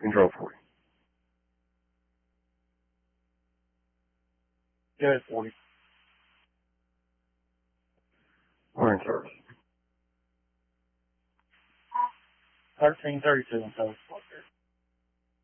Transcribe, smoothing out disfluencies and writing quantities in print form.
and drove 40. Go ahead, 40. We're in service. 1332 in total.